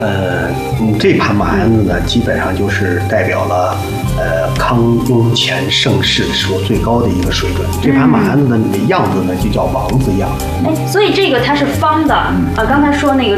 这盘马鞍子呢，基本上就是代表了康雍乾盛世的时候最高的一个水准。这盘马鞍子的样子呢，就叫王字样。 哎，所以这个它是方的，刚才说那个